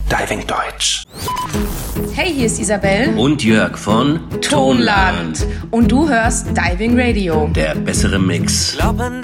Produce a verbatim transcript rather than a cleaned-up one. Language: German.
Diving Deutsch. Hey, hier ist Isabel und Jörg von Tonland. Und du hörst Diving Radio. Der bessere Mix.